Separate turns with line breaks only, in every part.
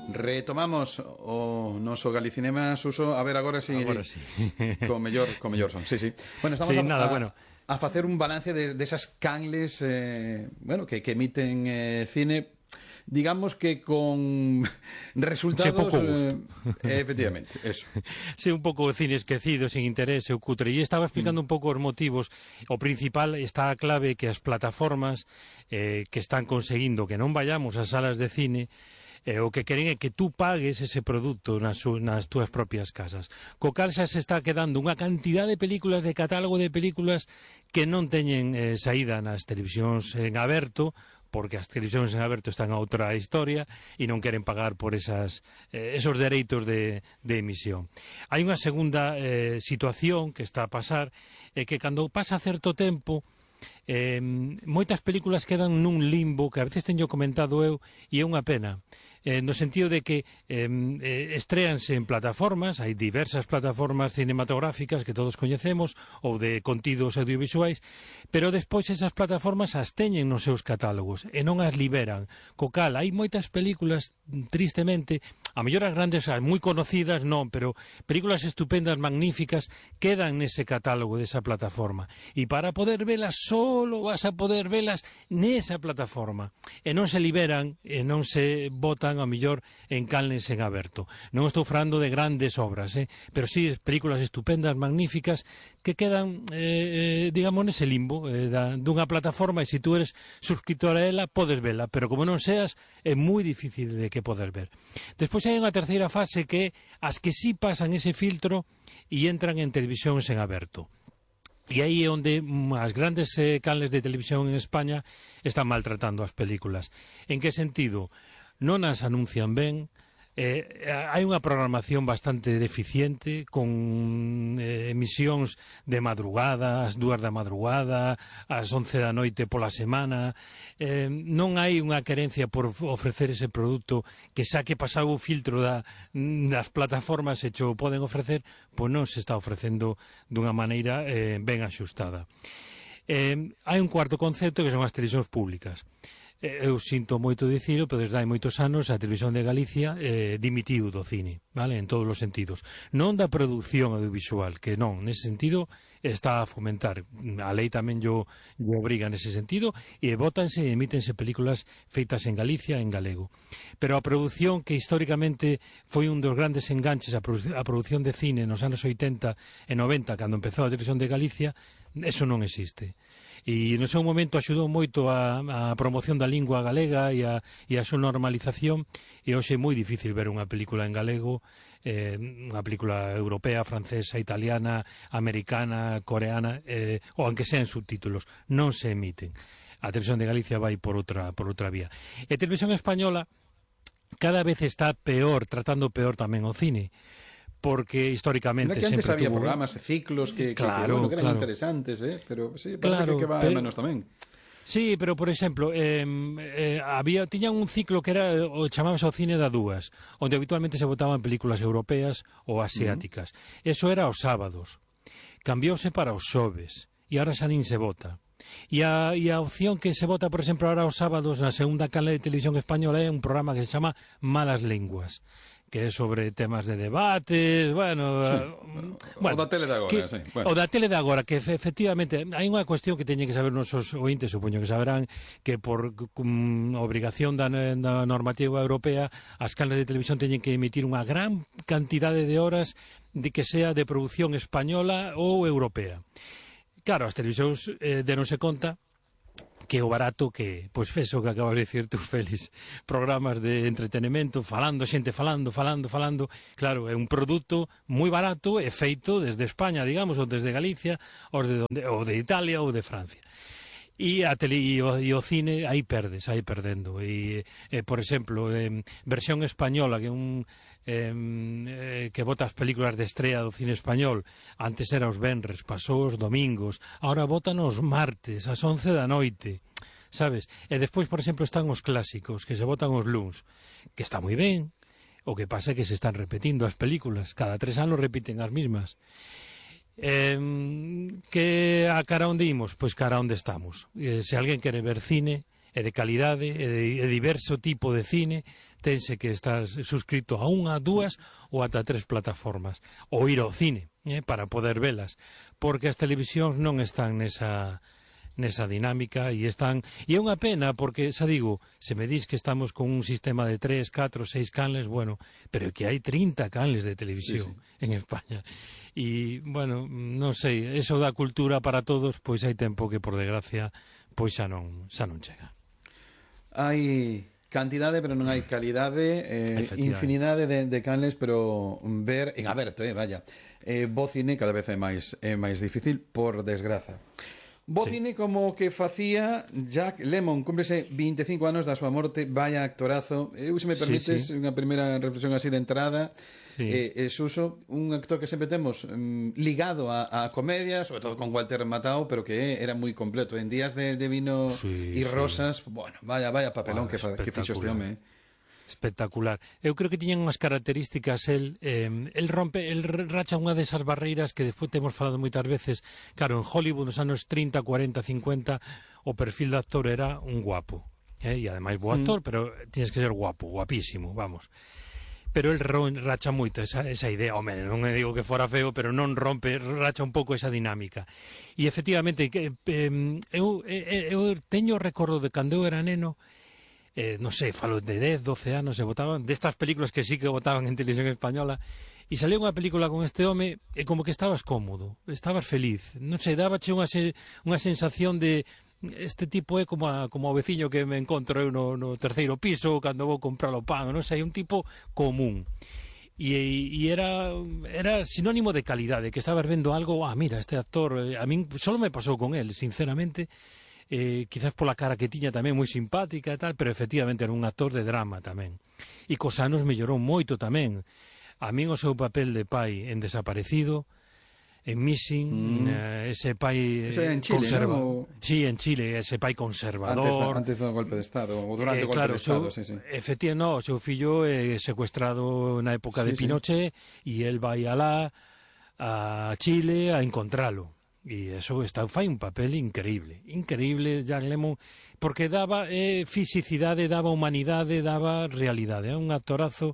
Retomamos o noso Galicinema, Suso, a ver agora si con mellor son. Sí. Bueno, estamos a facer un balance de esas canles que emiten cine, digamos que con resultados efectivamente, eso.
Sí, un pouco cine esquecido, sin interese, o cutre. E estaba explicando un pouco os motivos. O principal está a clave que as plataformas que están conseguindo que non vayamos ás salas de cine, o que queren é que tú pagues ese produto nas túas propias casas. Co cal xa se está quedando unha cantidad de películas, de catálogo de películas que non teñen saída nas televisións en aberto, porque as televisións en aberto están a outra historia e non queren pagar por esos dereitos de emisión. Hai unha segunda situación que está a pasar, é que cando pasa certo tempo moitas películas quedan nun limbo que a veces teño comentado eu, e é unha pena, no sentido de que estréanse en plataformas, hai diversas plataformas cinematográficas que todos coñecemos ou de contidos audiovisuais, pero despois esas plataformas as teñen nos seus catálogos e non as liberan, co cal hai moitas películas, tristemente, a mellor as grandes, as moi conocidas non, pero películas estupendas, magníficas, quedan nese catálogo desa plataforma, e para poder velas solo vas a poder velas nesa plataforma, e non se liberan e non se botan a mellor en canles en aberto. Non estou falando de grandes obras, pero sí películas estupendas, magníficas, que quedan, digamos, nese limbo dunha plataforma, e se tú eres suscriptor a ela, podes vela, pero como non seas, é moi difícil de que poder ver. Despois hai unha terceira fase que as que sí pasan ese filtro e entran en televisións en aberto. E aí é onde as grandes canles de televisión en España están maltratando as películas. En que sentido? Non as anuncian ben, hai unha programación bastante deficiente, con emisións de madrugada, ás 2 da madrugada, ás 11 da noite pola semana. Non hai unha querencia por ofrecer ese produto que xa que pasaba o filtro das plataformas e cho poden ofrecer, pois non se está ofrecendo dunha maneira ben axustada. Hai un cuarto concepto que son as televisións públicas. Eu sinto moito dicilo, pero desde hai moitos anos a Televisión de Galicia dimitiu do cine, vale, en todos os sentidos. Non da produción audiovisual, que non, nese sentido está a fomentar. A lei tamén yo obriga nese sentido, e bótanse e emítense películas feitas en Galicia, en galego. Pero a produción, que históricamente foi un dos grandes enganches a produción de cine nos anos 80 e 90, cando empezou a Televisión de Galicia, eso non existe. E no seu momento axudou moito a promoción da lingua galega e a súa normalización, e hoxe é moi difícil ver unha película en galego, unha película europea, francesa, italiana, americana, coreana, ou aunque sean subtítulos, non se emiten. A Televisión de Galicia vai por outra vía. E a Televisión Española cada vez está peor, tratando peor tamén o cine, porque históricamente
sempre
tuvo...
había programas e ciclos que eran interesantes, pero sí, parece que va menos tamén.
Sí, pero, por exemplo, tiñan un ciclo que era o chamábase o cine da dúas, onde habitualmente se botaban películas europeas ou asiáticas. Eso era os sábados. Cambiouse para os xoves, e ahora xa nin se vota. E a opción que se vota, por exemplo, ahora os sábados na segunda canle de televisión española é un programa que se chama Malas Lenguas, que é sobre temas de debates, bueno...
o da tele de agora, sí.
O da tele de agora, que efectivamente hai unha cuestión que teñen que saber nosos ointes, supoño que saberán, que por obrigación da normativa europea, as canles de televisión teñen que emitir unha gran cantidade de horas de que sea de produción española ou europea. Claro, as televisións denose conta que o barato que, pois eso que acabas de dicir tú, Félix, programas de entretenimento, xente falando, claro, é un produto moi barato e feito desde España, digamos, ou desde Galicia, ou de Italia ou de Francia. E o cine aí perdendo. E, por exemplo, versión española, que bota as películas de estrea do cine español, antes era os venres, pasou os domingos, ahora botan os martes, ás 11 da noite, sabes? E despois, por exemplo, están os clásicos, que se botan os luns, que está moi ben, o que pasa é que se están repetindo as películas, cada 3 anos repiten as mismas. Que a cara onde imos? Pois cara onde estamos. Se alguén quere ver cine, e de calidade e de diverso tipo de cine, tense que estar suscrito a unha, dúas ou ata 3 plataformas, ou ir ao cine para poder velas, porque as televisións non están nesa dinámica e é unha pena porque, xa digo, se me dis que estamos con un sistema de 3, 4, 6 canles, bueno, pero que hai 30 canles de televisión en España. E, bueno, non sei, eso da cultura para todos, pois hai tempo que, por desgracia, pois xa non chega.
Hai cantidade, pero non hai calidade, infinidade de canles, pero ver en aberto, vaya. Bo cine cada vez é máis difícil, por desgraza. Bo cine como que facía Jack Lemmon, cúmplese 25 anos da súa morte, vaya actorazo. Se me permites unha primeira reflexión así de entrada. Suso, un actor que sempre temos ligado a comedia, sobre todo con Walter Matthau, pero que era moi completo. En Días de vino e rosas, bueno, vaya papelón que fixo este home.
Espectacular. Eu creo que tiñan unhas características el racha unha desas barreiras que despois temos falado moitas veces. Claro, en Hollywood nos anos 30, 40, 50 o perfil de actor era un guapo, e ademais bo actor, pero tienes que ser guapo, guapísimo, vamos. Pero el racha moito esa idea, non digo que fora feo, pero non racha un pouco esa dinámica. E efectivamente, eu teño recordo de cando eu era neno, non sei, falo de 10, 12 anos, se botaban destas películas que sí que botaban en televisión española, e salía unha película con este home e como que estabas cómodo, estabas feliz, non sei, dábache unha sensación de este tipo é como o veciño que me encontro eu no terceiro piso cando vou comprar o pan, non sei, un tipo común. E era sinónimo de calidade, que estabas vendo algo, mira, este actor, a min solo me pasou con él, sinceramente, quizás pola cara que tiña tamén moi simpática e tal, pero efectivamente era un actor de drama tamén. E cos anos mellorou moito tamén. A min o seu papel de pai en Desaparecido, en Missing, ese pai
conservador.
Sí, en Chile, ese pai conservador.
Antes do golpe de Estado, ou durante o golpe de Estado, sí.
Efectivamente, o seu fillo é secuestrado na época de Pinochet e el vai alá a Chile a encontralo. E eso fai un papel increíble, Jack Lemmon, porque daba fisicidade, daba humanidade, daba realidade. É un actorazo.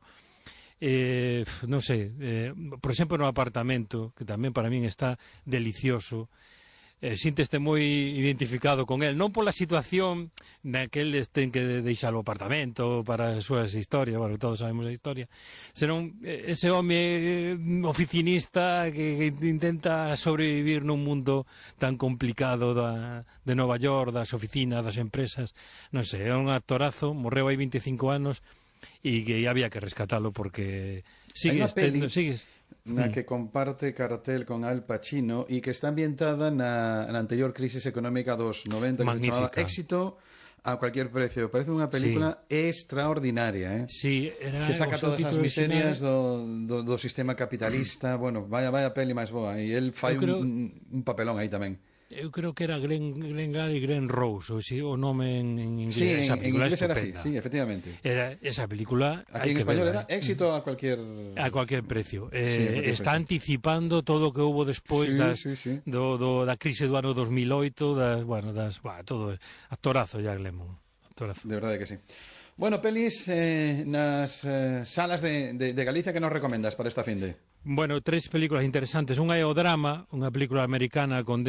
Non sei, por exemplo no Apartamento, que tamén para min está delicioso, sínteste moi identificado con el, non pola situación na que eles ten que deixar o apartamento para as súas historias, bueno, todos sabemos a historia, senón ese home oficinista que intenta sobrevivir nun mundo tan complicado de Nova York, das oficinas, das empresas, non sei, é un actorazo, morreu hai 25 anos e que había que rescatalo porque sigues
na que comparte cartel con Al Pacino e que está ambientada na anterior crisis económica dos 90, que se chamaba Éxito a cualquier precio. Parece unha película extraordinaria,
Sí,
que saca todas as miserias do sistema capitalista. Bueno, vaya peli máis boa, e el fai un papelón aí tamén.
Eu creo que era Glenn Glady e Glenn Rose, o nome en inglés.
Sí, en inglés era así, sí, efectivamente.
Era esa película.
Aquí en español era Éxito a cualquier
precio. Está anticipando todo o que houve despois da crise do ano 2008, todo actorazo Jack Lemmon.
De verdade que sí. Bueno, pelis nas salas de Galicia que nos recomendas para esta finde?
Bueno, 3 películas interesantes. Unha é O Drama, unha película americana con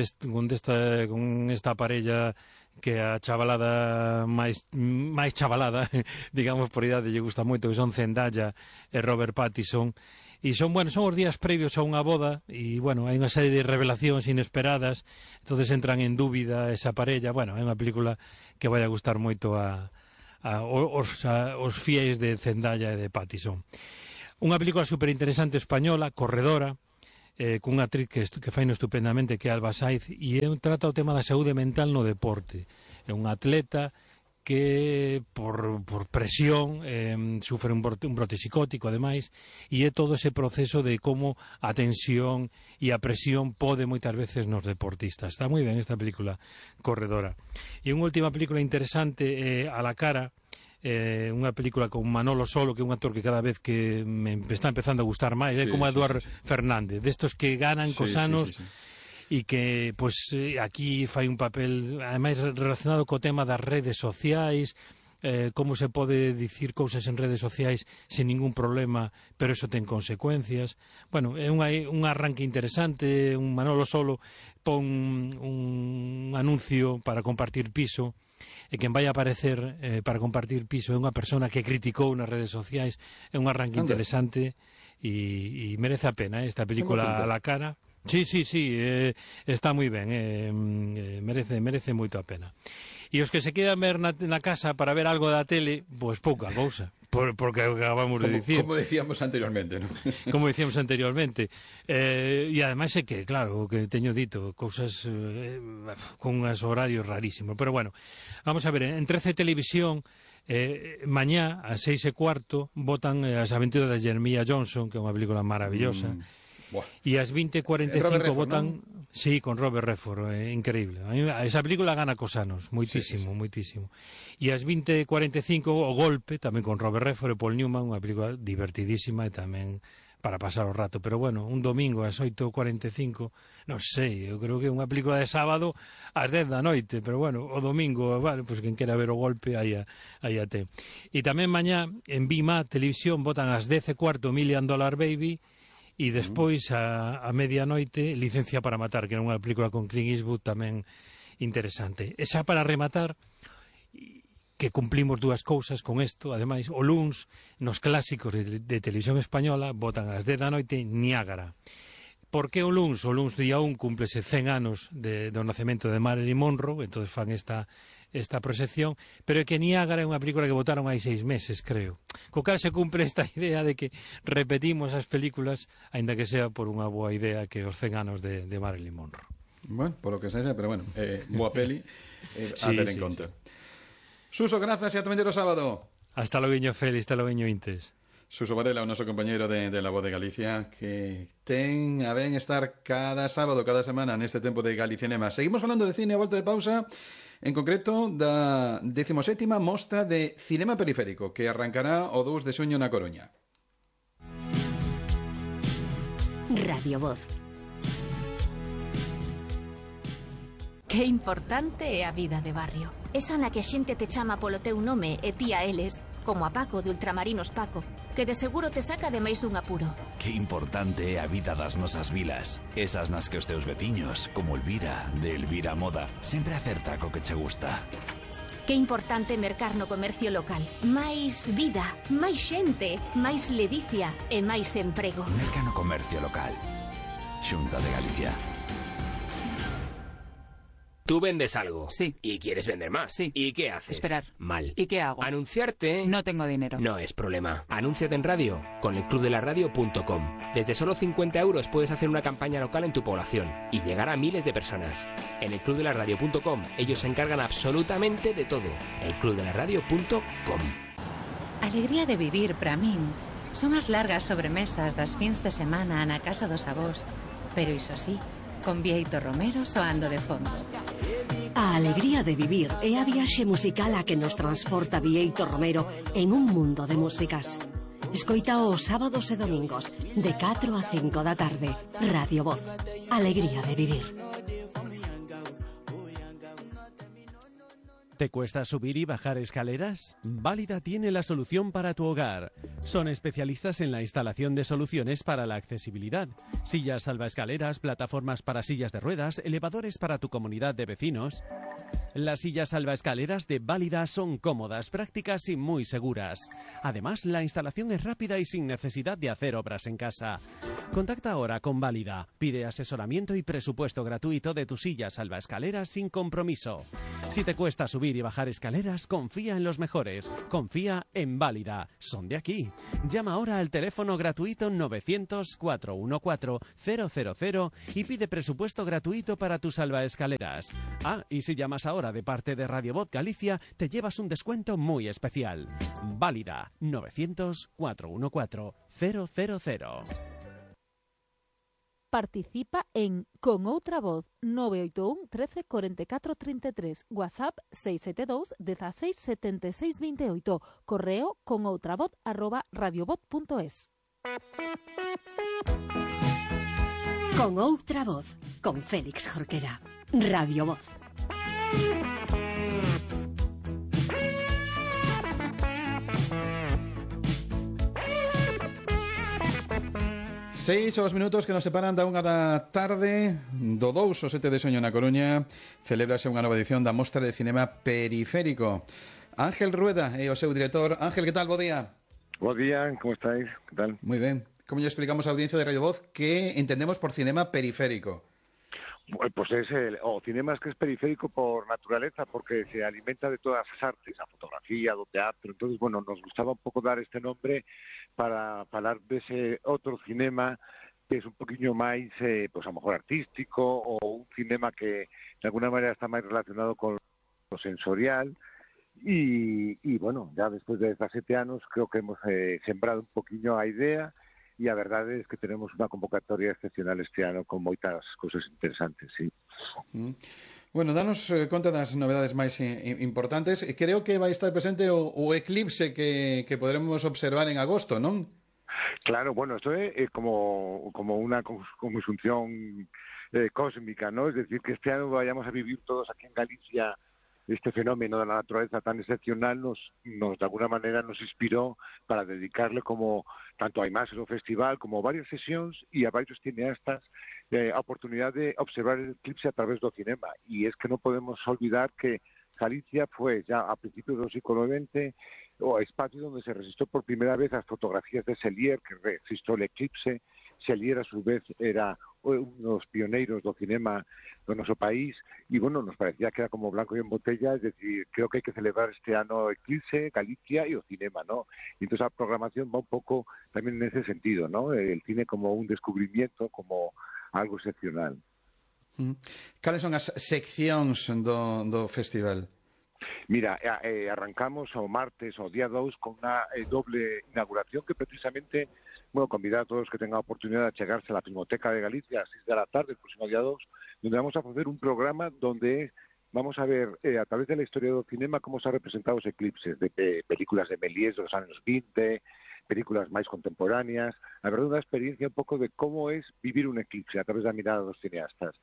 esta parella que a chavalada máis chavalada, digamos por idade, lle gusta moito, que son Zendaya e Robert Pattinson. E son os días previos a unha boda e, hai unha serie de revelacións inesperadas, entonces entran en dúbida esa parella. É unha película que vai a gustar moito aos fiéis de Zendaya e de Pattinson. Unha película superinteresante española, Corredora, cunha actriz que fai estupendamente, que é Alba Saiz, e trata o tema da saúde mental no deporte. É unha atleta que por presión sufre un brote psicótico, ademais, e é todo ese proceso de como a tensión e a presión pode moitas veces nos deportistas. Está moi ben esta película, Corredora. E unha última película interesante, A la cara, unha película con Manolo Solo, que é un actor que cada vez que me está empezando a gustar máis, é como Eduard Fernández, destos que ganan cos anos. e que aquí fai un papel ademais relacionado co tema das redes sociais, como se pode dicir cousas en redes sociais sen ningún problema, pero eso ten consecuencias. Bueno, é un arranque interesante. Un Manolo Solo pon un anuncio para compartir piso, e quen vai a aparecer para compartir piso é unha persona que criticou nas redes sociais. É un arranque interesante e merece a pena esta película a la cara. Sí, está moi ben, merece moito a pena. E os que se quedan ver na casa para ver algo da tele, pois pouca cousa, porque acabamos de dicir.
Como decíamos anteriormente, ¿no?
Como decíamos anteriormente. E ademais é que, claro, o que teño dito, cousas con uns horarios rarísimos. Pero bueno, vamos a ver, en 13 Televisión, mañá, a 6:15, botan As aventuras de Jeremiah Johnson, que é unha película maravillosa. E ás 20:45 votan, ¿no? Sí, con Robert Redford, increíble. Esa película gana cos anos, moitísimo, moitísimo. E ás 20:45 O golpe, tamén con Robert Redford e Paul Newman, unha película divertidísima e tamén para pasar o rato. Pero bueno, un domingo ás 8:45, non sei, eu creo que é unha película de sábado ás 10 da noite, pero bueno, o domingo, vale, pois quen quera ver O golpe, aí a ten. E tamén mañá en Vima Televisión votan ás 10:15 $1 Million Baby. E despois, a medianoite, Licencia para matar, que era unha película con Clint Eastwood tamén interesante. E xa para rematar, que cumplimos dúas cousas con isto, ademais, o luns, nos clásicos de televisión española, botan ás 10 da noite Niágara. Por que o luns? O luns día 1 cúmplese 100 anos do nacemento de Marilyn Monroe, entón fan esta proxección, pero é que Niágara é unha película que votaron hai 6 meses, creo. Co cal se cumpre esta idea de que repetimos as películas, aínda que sea por unha boa idea, que os 100 anos de Marilyn Monroe.
Bueno, por lo que sexa, pero bueno, boa peli a ter en conta. Suso, grazas e ata o sábado.
Hasta logo, Félix, hasta logo, Intes.
Suso Varela, o noso compañeiro de La Voz de Galicia, que ten a ben estar cada sábado, cada semana neste tempo de Galicinema. Seguimos falando de cine a volta de pausa, en concreto da 17ª Mostra de Cinema Periférico, que arrancará o 2 de xuño na Coruña.
Radio Voz. Que importante é a vida de barrio. Esa na que a xente te chama polo teu nome e ti a eles, como a Paco de Ultramarinos Paco, que de seguro te saca de máis dun apuro.
Que importante é a vida das nosas vilas. Esas nas que os teus veciños, como Elvira, de Elvira Moda, sempre acerta co que che gusta.
Que importante mercar no comercio local. Máis vida, máis xente, máis ledicia e máis emprego.
Merca no comercio local. Xunta de Galicia.
Tú vendes algo.
Sí.
Y quieres vender más.
Sí.
¿Y qué haces?
Esperar.
Mal.
¿Y qué hago?
Anunciarte.
No tengo dinero.
No es problema. Anúnciate en radio con elclubdelaradio.com. Desde solo 50 € puedes hacer una campaña local en tu población y llegar a miles de personas. En elclubdelaradio.com ellos se encargan absolutamente de todo. elclubdelaradio.com.
Alegría de vivir para min son as largas sobremesas das fins de semana na casa dos avós, pero iso sí, con Bieito Romero soando de fondo.
A alegría de vivir é a viaxe musical a que nos transporta Bieito Romero en un mundo de músicas. Escoita os sábados e domingos de 4 a 5 da tarde. Radio Voz. Alegría de vivir.
¿Te cuesta subir y bajar escaleras? Válida tiene la solución para tu hogar. Son especialistas en la instalación de soluciones para la accesibilidad. Sillas salvaescaleras, plataformas para sillas de ruedas, elevadores para tu comunidad de vecinos. Las sillas salvaescaleras de Válida son cómodas, prácticas y muy seguras. Además, la instalación es rápida y sin necesidad de hacer obras en casa. Contacta ahora con Válida. Pide asesoramiento y presupuesto gratuito de tu silla salvaescaleras sin compromiso. Si te cuesta subir y bajar escaleras, confía en los mejores. Confía en Válida. Son de aquí. Llama ahora al teléfono gratuito 900-414-000 y pide presupuesto gratuito para tus salvaescaleras. Ah, y si llamas ahora de parte de Radio Voz Galicia, te llevas un descuento muy especial. Válida 900-414-000.
Participa en Con Outra Voz 981 13 44 33, WhatsApp 672 16 76 28, correo conoutravoz@radiovoz.es.
Con Outra Voz, con Félix Jorquera. Radio Voz.
Seis os minutos que nos separan da 1 da tarde do 2 ao 7 de soño na Coruña. Celébrase unha nova edición da Mostra de Cinema Periférico. Ángel Rueda é o seu director. Ángel, que tal? Bo día.
Bo día, como estáis? Que tal?
Moi ben. Como lle explicamos á audiencia de Radio Voz que entendemos por cinema periférico?
Pues es o cinema es que es periférico por naturaleza, porque se alimenta de todas las artes, a fotografía, do teatro. Entonces, bueno, nos gustaba un pouco dar este nombre para falar dese outro cinema que es un poquinho máis, pues a lo mejor artístico, ou un cinema que de alguna maneira está máis relacionado con lo sensorial. Y bueno, ya después de 17 anos creo que hemos sembrado un poquinho a idea. E a verdade é que tenemos unha convocatoria excepcional este ano con moitas cousas interesantes, sí.
Bueno, danos conta das novedades máis importantes. Creo que vai estar presente o eclipse que poderemos observar en agosto, non?
Claro, bueno, esto é como unha conjunción cósmica, ¿no? Es decir, que este ano vayamos a vivir todos aquí en Galicia este fenómeno de la naturaleza tan excepcional nos de alguna manera nos inspiró para dedicarle como tanto a imaxes do festival como varias sesións e a varios cineastas a oportunidad de observar el eclipse a través do cinema. Y es que no podemos olvidar que Galicia fue ya a principios do século XX o espacio donde se registró por primera vez as fotografías de Cellier, que registró el eclipse. Cellier, a su vez, era unos pioneiros do cinema do noso país e, bueno, nos parecía que era como blanco y en botella, es decir, creo que hay que celebrar este ano Eclipse, Galicia e o cinema, ¿no? Y entonces a programación va un pouco tamén en ese sentido, ¿no? El cine como un descubrimiento, como algo excepcional.
Cales son as seccións do festival?
Mira, arrancamos o martes, o día 2, con una doble inauguración que precisamente, bueno, convidar a todos que tengan oportunidad de chegarse a la Filmoteca de Galicia a las 6 de la tarde, el próximo día 2, donde vamos a hacer un programa donde vamos a ver a través de la historia del cinema cómo se han representado los eclipses de películas de Méliès de los años 20, películas máis contemporáneas, a verdad unha experiencia un pouco de cómo es vivir un eclipse a través da mirada dos cineastas.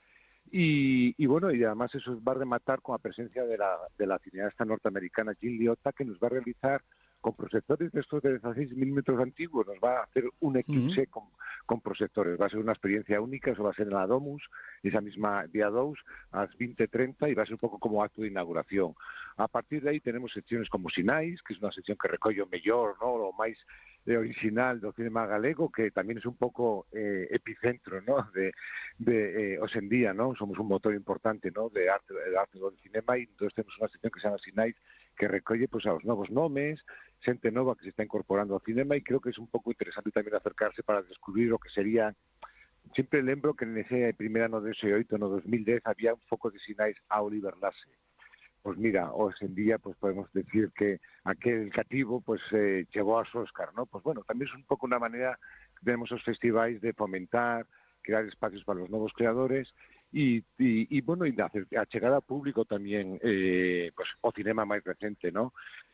Y bueno, y además eso va a rematar con la presencia de la cineasta norteamericana Jill Liotta, que nos va a realizar con proyectores de estos de 16 milímetros antiguos, nos va a hacer un eclipse con proyectores. Va a ser una experiencia única, eso va a ser en la Domus, esa misma día 2, a las 20:30, y va a ser un poco como acto de inauguración. A partir de ahí tenemos secciones como Sinais, que es una sección que recoge o mellor, ¿no?, o máis original do cinema galego, que tamén é un pouco epicentro, ¿no?, de hoxe en día, ¿no? Somos un motor importante, ¿no?, de arte do cinema, e entonces temos unha sección que se chama Sinais, que recolle pues a os novos nomes, xente nova que se está incorporando ao cinema, e creo que é un pouco interesante tamén acercarse para descubrir o que sería. Sempre lembro que nese primer ano de 2008, no 2010, había un foco de Sinais a Oliver Lasse. Pues mira, hoy en día pues podemos decir que aquel cativo pues llegó a su Oscar, ¿no? Pues bueno, también es un poco una manera que tenemos los festivales de fomentar, crear espacios para los nuevos creadores y bueno, y a llegar al público también pues o cinema más reciente, ¿no?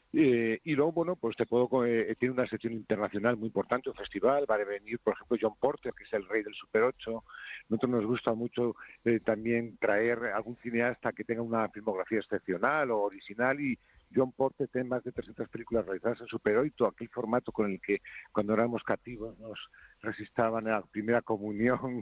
Y luego, bueno, pues tiene una sección internacional muy importante, un festival, va a venir, por ejemplo, John Porter, que es el rey del Super 8. Nosotros nos gusta mucho también traer algún cineasta que tenga una filmografía excepcional o original, y John Porter tiene más de 300 películas realizadas en Super 8, aquel formato con el que cuando éramos cativos nos resistaban a la primera comunión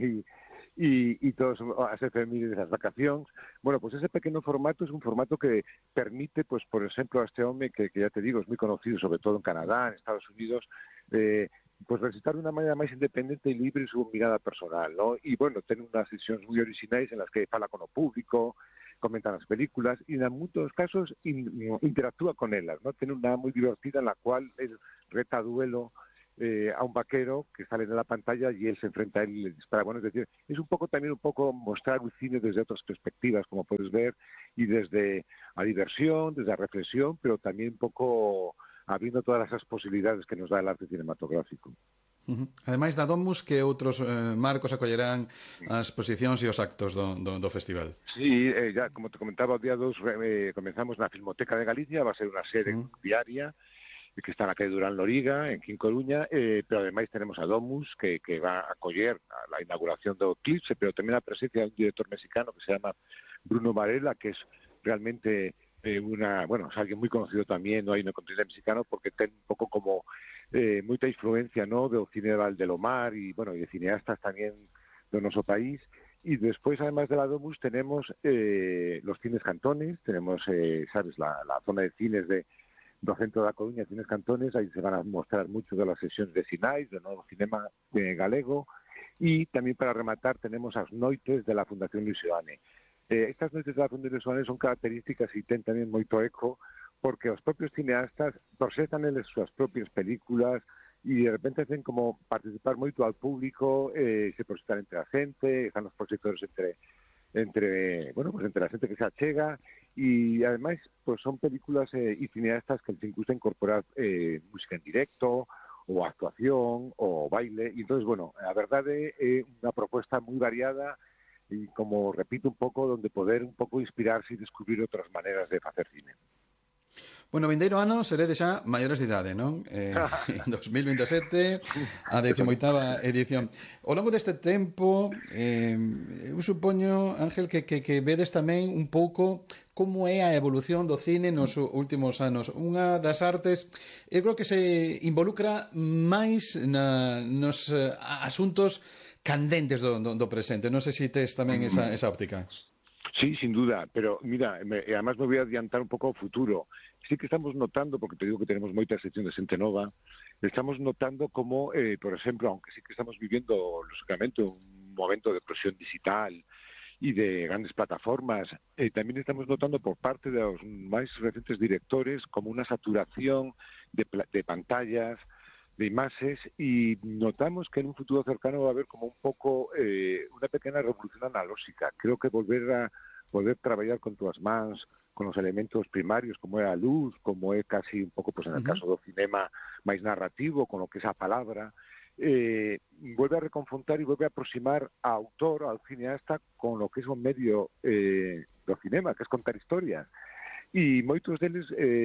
y todos a ser familias de las vacaciones. Bueno, pues ese pequeño formato es un formato que permite, pues por ejemplo, a este hombre que ya te digo es muy conocido, sobre todo en Canadá, en Estados Unidos, pues recitar de una manera más independiente y libre su mirada personal, ¿no? Y bueno, tiene unas sesiones muy originales en las que fala con el público, comenta las películas y en muchos casos interactúa con ellas, ¿no? Tiene una muy divertida en la cual él reta duelo a un vaquero que sale de la pantalla y él se enfrenta a él y le dispara. Bueno, es decir, es un poco mostrar un cine desde otras perspectivas, como puedes ver, y desde la diversión, desde la reflexión, pero también un poco abriendo todas esas posibilidades que nos da el arte cinematográfico.
Ademais da Domus, que outros marcos acollerán as exposicións e os actos do festival?
Sí, ya como te comentaba, o día 2 comenzamos na Filmoteca de Galicia, va a ser unha sede diaria, que está na calle Durán Loriga, en Coruña, pero ademais tenemos a Domus, que va a acoller a inauguración do Eclipse, pero tamén a presencia de un director mexicano que se llama Bruno Varela, que es realmente es alguien muy conocido tamén no no continente mexicano, porque ten un pouco como moita influencia no do cine de Valdelomar e de cineastas tamén do noso país. Y después, además de la Domus, tenemos los cines Cantones, tenemos, la zona de cines do centro da Coruña, cines Cantones, aí se van a mostrar mucho de las sesiones de Sinais, do novo cinema galego, y también para rematar tenemos as noites de la Fundación Luis Seoane. Estas noites de la Fundación Luis Seoane son características y ten tamén moito eco, porque os propios cineastas proxectan eles súas propias películas, e de repente hacen como participar moito al público, se proxectan entre a xente, están os proxectores entre a xente que se achega, e ademais pues son películas e cineastas que les gusta incorporar música en directo, ou actuación, ou baile, e entonces, a verdade é unha proposta moi variada, e como repito un pouco, donde poder un pouco inspirarse e descubrir outras maneras de facer cine.
Bueno, vindeiro ano seredes xa maiores de idade, non? En 2027, a 18ª edición. Ao longo deste tempo, eu supoño, Ángel, que vedes tamén un pouco como é a evolución do cine nos últimos anos. Unha das artes, eu creo que se involucra máis nos asuntos candentes do presente. Non sei se tes tamén esa óptica.
Sí, sin duda, pero mira, además me voy a adiantar un poco ao futuro. Sí que estamos notando, porque te digo que tenemos moita sección de xente nova, estamos notando como, por exemplo, aunque sí que estamos viviendo, lógicamente, un momento de explosión digital e de grandes plataformas, tamén estamos notando por parte dos máis recentes directores como unha saturación de pantallas, de imaxes, e notamos que en un futuro cercano va a haber como un pouco unha pequena revolución analóxica. Creo que volver a poder traballar con túas mans, con os elementos primarios, como é a luz, como é casi un pouco, pues, en el caso do cinema máis narrativo, con o que é a palabra, vuelve a reconfrontar e vuelve a aproximar ao autor, ao cineasta, con lo que é o medio do cinema, que é contar historias. E moitos deles,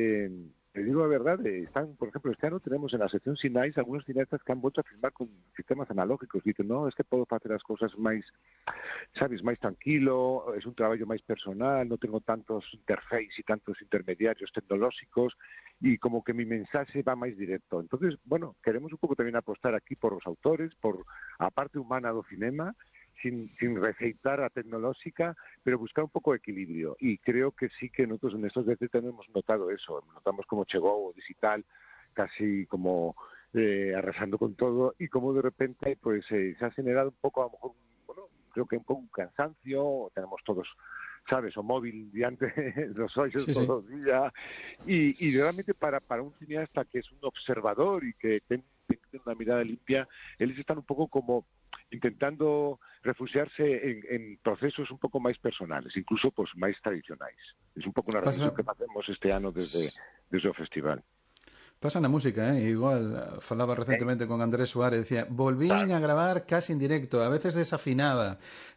te digo a verdade, están, por exemplo, este ano tenemos en la sección Sinais algunos cineastas que han vuelto a filmar con sistemas analógicos. Dicen, no, es que podo facer as cousas máis, sabes, máis tranquilo, es un traballo máis personal, non tengo tantos interfaces e tantos intermediarios tecnolóxicos, e como que mi mensaxe va máis directo. Entonces, queremos un pouco tamén apostar aquí por os autores, por a parte humana do cinema, sin receitar a tecnolóxica, pero buscar un pouco de equilibrio. E creo que sí que nosotros en estos veces tamén hemos notado eso. Notamos como chegou o digital casi como arrasando con todo, e como de repente pues se ha generado un pouco, a lo mejor, creo que un pouco un cansancio. Tenemos todos, sabes, o móvil diante dos ollos todo el día, y realmente para un cineasta que es un observador y que tiene una mirada limpia, ellos están un pouco como intentando refugiarse en procesos un pouco máis personales, incluso pues máis tradicionais. Es un pouco unha reflexión que facemos este ano desde o festival.
Pasa na música, igual falaba recentemente con Andrés Suárez, decía, volvín a gravar casi en directo, a veces desafinaba,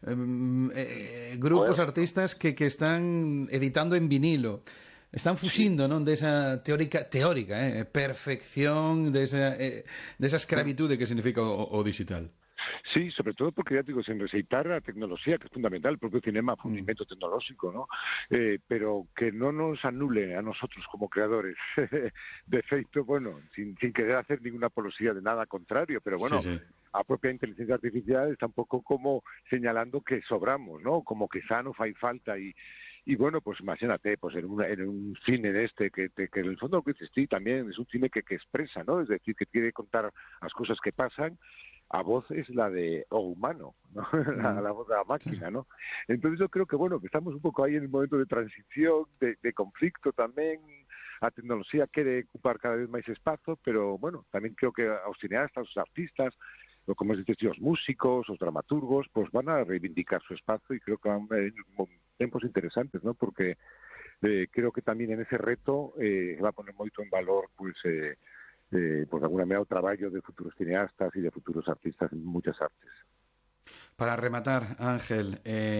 grupos artistas que están editando en vinilo, están fuxindo, non, desa teórica perfección, desa escravitude que significa o digital.
Sí, sobre todo porque, ya digo, sin receitar a tecnoloxía, que es fundamental, el propio cinema fue un invento tecnolóxico, ¿no? Pero que no nos anule a nosotros como creadores. De feito, sin querer hacer ninguna apología de nada contrario, pero a propia inteligencia artificial está un pouco como señalando que sobramos, ¿no? Como que xa non fai falta y pues imagínate, pues en un cine de este que en el fondo lo que dices tú también es un cine que expresa, ¿no? Es decir, que quiere contar las cosas que pasan. A voz es la de humano, ¿no? La voz de la máquina, ¿no? Entonces yo creo que que estamos un pouco aí en un momento de transición, de conflicto tamén. A tecnoloxía quere ocupar cada vez máis espazo, pero tamén creo que os cineastas, os artistas, como dices, os músicos, os dramaturgos, pues van a reivindicar su espazo, y creo que van a haber tiempos interesantes, ¿no? Porque creo que tamén en ese reto se va a poner moito en valor, pues de alguna manera o traballo de futuros cineastas e de futuros artistas en muchas artes.
Para rematar, Ángel,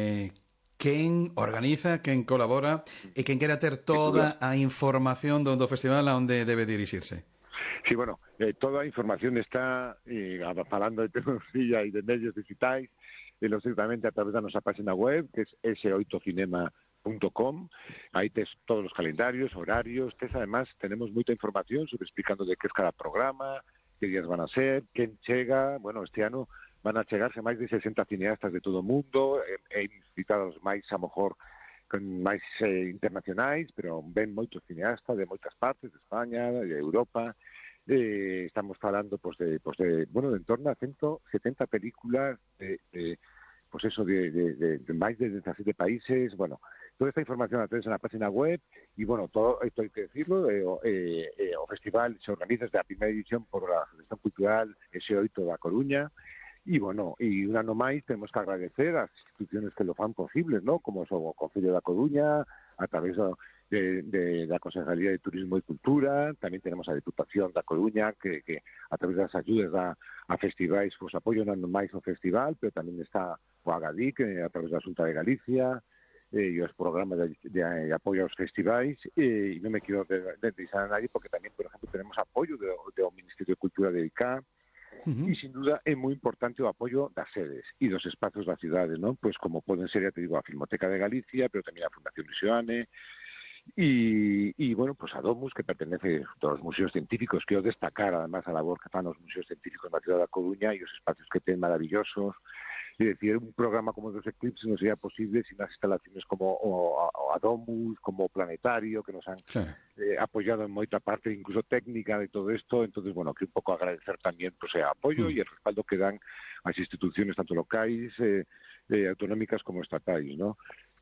quen organiza, quen colabora e quen quera ter toda a información do festival a onde debe dirixirse?
Sí, bueno, toda a información está, falando de tecnología e de medios digitais, lógicamente a través da nosa página web, que é s8cinema.com. Aí tes todos os calendarios, horarios, además tenemos moita información sobre explicando de que es cada programa, que días van a ser, quen chega. Bueno, este ano van a chegarse máis de 60 cineastas de todo o mundo, invitados máis, a mejor, con máis internacionais, pero ven moitos cineastas de moitas partes, de España, de Europa. Estamos falando de en torno a 170 películas de máis de 17 países. Bueno, toda esta información la tenéis en la página web y bueno, todo esto hay que decirlo, o festival se organiza desde a primeira edición por la Asociación Cultural S8 da Coruña. Y bueno, y un ano máis tenemos que agradecer ás instituciones que lo fan posibles, ¿no? Como o Concello da Coruña, a través da Consellería de Turismo e Cultura. Tamén tenemos a Deputación da Coruña, que a través das ayudas a festivais, pues apoio un ano máis o festival, pero tamén está o Agadic, a través da Xunta de Galicia, e os programas de apoio aos festivais, e non me quiero deslizar a nadie, porque tamén, por exemplo, tenemos apoio do Ministerio de Cultura de ICA. Y sin duda es muy importante el apoyo das sedes y dos espacios das cidades, ¿no? Pues como pueden ser, ya te digo, a Filmoteca de Galicia, pero también a Fundación Xione, y bueno, pues a Domus, que pertenece a todos los museos científicos. Quiero destacar además a la labor que fan los museos científicos na ciudad da Coruña y los espacios que tienen maravillosos. Es decir, un programa como los Eclipse no sería posible sin las instalaciones como a Domus, como Planetario, que nos han apoyado en moita parte, incluso técnica de todo esto. Entonces, bueno, que un poco agradecer también pues el apoyo y el respaldo que dan a las instituciones, tanto locales, autonómicas como estatales, ¿no?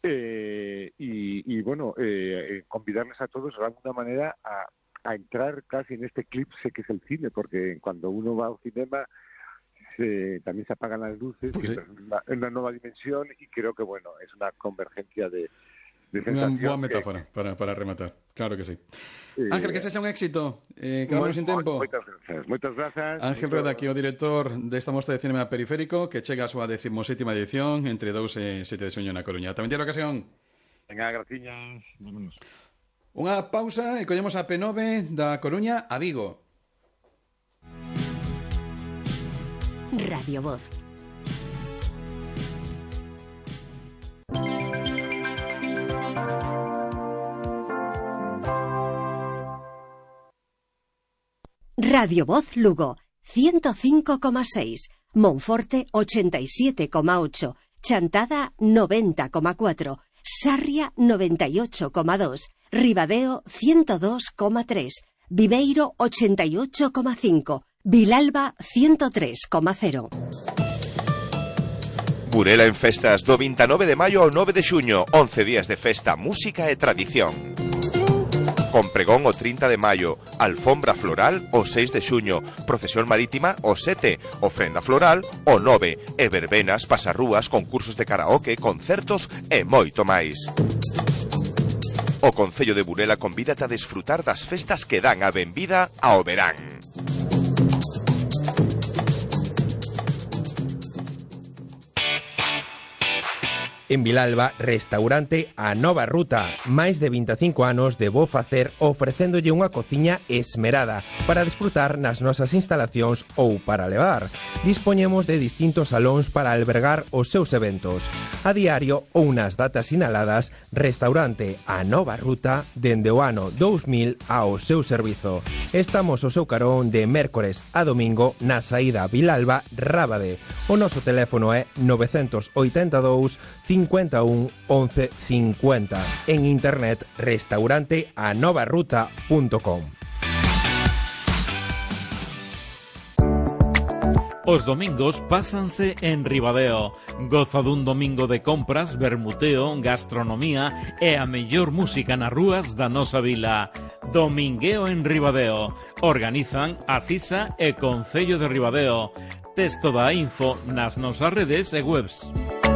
Y bueno, convidarles a todos de alguna manera a entrar casi en este eclipse que es el cine, porque cuando uno va al cinema también se apagan las luces, pues sí, en una nueva dimensión, y creo que bueno, es una convergencia de
una buena metáfora para rematar, claro que sí. Ángel, que sexa un éxito, quedamos sin tempo.
Moitas grazas.
Ángel Rueda, aquí o director desta mostra de cinema periférico que chega a súa 17ª edición entre 2 e 7 de xuño na Coruña. Tamén tiene ocasión.
Venga, graciñas. Vámonos.
Unha pausa e collemos a P9 da Coruña a Vigo.
Radio Voz. Radio Voz Lugo 105,6, Monforte 87,8, Chantada 90,4, Sarria 98,2, Ribadeo 102,3, Viveiro 88,5, Vilalba 103,0.
Burela en festas do 29 de maio ao 9 de xuño, 11 días de festa, música e tradición. Con pregón o 30 de maio, alfombra floral o 6 de xuño, procesión marítima o 7, ofrenda floral o 9, e verbenas, pasarrúas, concursos de karaoke, concertos e moito máis. O Concello de Burela convídate a desfrutar das festas que dan a benvida ao verán.
En Vilalba, restaurante A Nova Ruta, máis de 25 anos de bo facer ofrecéndolle unha cociña esmerada para desfrutar nas nosas instalacións ou para levar. Dispoñemos de distintos salóns para albergar os seus eventos. A diario ou nas datas sinaladas, restaurante A Nova Ruta dende o ano 2000 ao seu servizo. Estamos ao seu carón de mércores a domingo na saída Vilalba-Rábade. O noso teléfono é 982 51 11 50. En internet, restauranteanovaruta.com.
Os domingos pásanse en Ribadeo. Goza dun domingo de compras, vermuteo, gastronomía e a mellor música nas rúas da nosa vila. Domingueo en Ribadeo. Organizan a CISA e Concello de Ribadeo. Tes toda a info nas nosas redes e webs.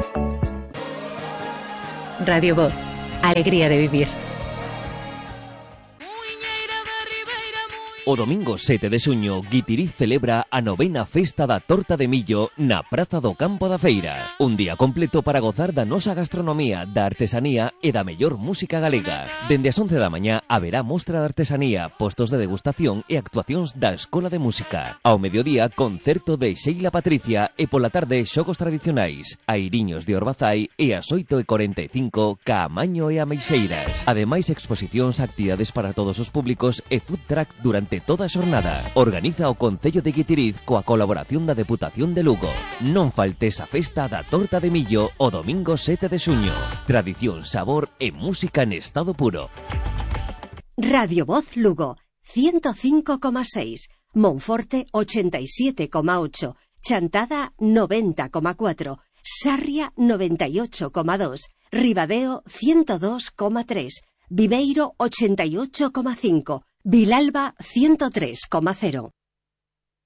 Radio Voz, alegría de vivir.
O domingo 7 de xuño, Guitiriz celebra a 9ª Festa da Torta de Millo na Praza do Campo da Feira. Un día completo para gozar da nosa gastronomía, da artesanía e da mellor música galega. Dende as 11 da mañá haberá mostra de artesanía, postos de degustación e actuacións da Escola de Música. Ao mediodía, concerto de Sheila Patricia e pola tarde xogos tradicionais, airiños de Orbazai e ás 8:45 Caamaño e Ameixeiras. Ademais, exposicións, actividades para todos os públicos e food truck durante toda a xornada. Organiza o Concello de Guitiriz coa colaboración da Deputación de Lugo. Non faltes a festa da Torta de Millo o domingo 7 de xuño. Tradición, sabor e música en estado puro.
Radio Voz Lugo, 105,6, Monforte 87,8, Chantada 90,4, Sarria 98,2, Ribadeo 102,3, Viveiro 88,5, Vilalba 103,0.